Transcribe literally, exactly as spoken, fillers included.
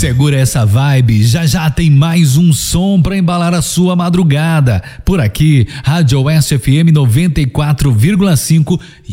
Segura essa vibe, já já tem mais um som pra embalar a sua madrugada. Por aqui, Rádio Oeste F M noventa e quatro vírgula cinco